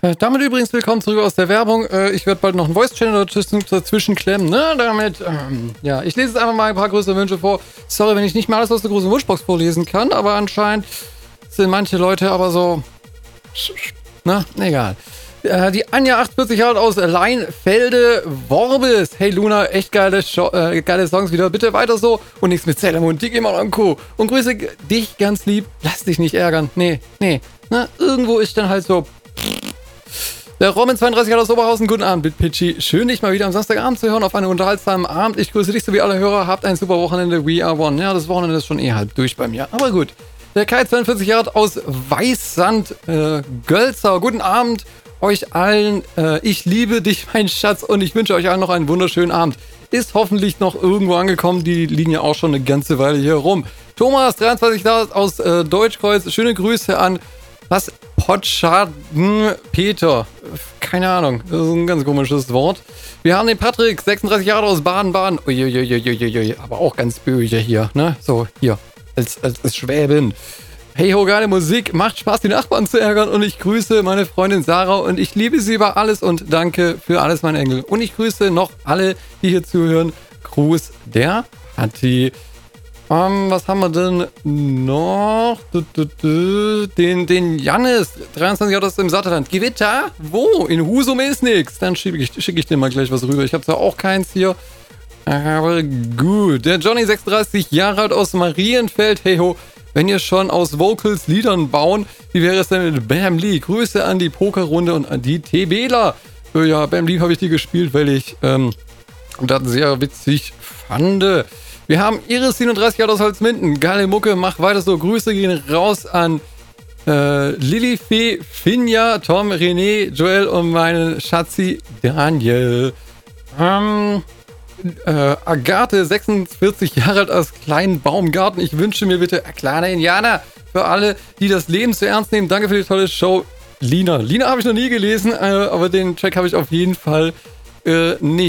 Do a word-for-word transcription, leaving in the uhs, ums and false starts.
Äh, damit übrigens willkommen zurück aus der Werbung. Äh, ich werde bald noch einen Voice-Channel dazwischen klemmen, ne? Damit, ähm, ja, ich lese jetzt einfach mal ein paar größere Wünsche vor. Sorry, wenn ich nicht mal alles aus der großen Wunschbox vorlesen kann, aber anscheinend sind manche Leute aber so, na, egal. Äh, die Anja achtundvierzig Jahre aus Leinfelde Worbis. Hey Luna, echt geile, Show, äh, geile Songs wieder. Bitte weiter so. Und nichts mit Sailor Moon, Digimon und Co. Und grüße dich ganz lieb. Lass dich nicht ärgern. Nee, nee. Na, irgendwo ist dann halt so. Der Robin zweiunddreißig Jahre aus Oberhausen. Guten Abend, Bitpitchy. Schön, dich mal wieder am Samstagabend zu hören auf einen unterhaltsamen Abend. Ich grüße dich sowie alle Hörer. Habt ein super Wochenende. We are one. Ja, das Wochenende ist schon eh halb durch bei mir. Aber gut. Der Kai zweiundvierzig Jahre aus Weißsand äh, Gölzer. Guten Abend euch allen. Äh, ich liebe dich, mein Schatz. Und ich wünsche euch allen noch einen wunderschönen Abend. Ist hoffentlich noch irgendwo angekommen. Die liegen ja auch schon eine ganze Weile hier rum. Thomas dreiundzwanzig Jahre aus äh, Deutschkreuz. Schöne Grüße an was? Potschaden Peter. Keine Ahnung. Das ist ein ganz komisches Wort. Wir haben den Patrick, sechsunddreißig Jahre aus Baden-Baden. Uiuiuiuiui, aber auch ganz böse hier, ne? So, hier. Als, als, als Schwäbin. Hey ho, geile Musik. Macht Spaß, die Nachbarn zu ärgern. Und ich grüße meine Freundin Sarah. Und ich liebe sie über alles. Und danke für alles, mein Engel. Und ich grüße noch alle, die hier zuhören. Gruß der Patti. Um, was haben wir denn noch? Den, den Jannis, dreiundzwanzig Jahre aus dem Satterland. Gewitter? Wo? In Husum ist nix. Dann schicke ich, schick ich dir mal gleich was rüber. Ich habe zwar auch keins hier. Aber gut. Der Johnny, sechsunddreißig Jahre alt aus Marienfeld. Hey ho, wenn ihr schon aus Vocals Liedern bauen, wie wäre es denn mit Bam Lee? Grüße an die Pokerrunde und an die TBler. Oh ja, Bam Lee habe ich die gespielt, weil ich ähm, das sehr witzig fand. Wir haben Iris, siebenunddreißig Jahre aus Holzminden. Geile Mucke, mach weiter so. Grüße gehen raus an äh, Lilifee, Finja, Tom, René, Joel und meinen Schatzi Daniel. Ähm, äh, Agathe, sechsundvierzig Jahre alt aus kleinen Baumgarten. Ich wünsche mir bitte, kleiner Indianer, für alle, die das Leben zu ernst nehmen. Danke für die tolle Show. Lina. Lina habe ich noch nie gelesen, äh, aber den Track habe ich auf jeden Fall äh, nicht.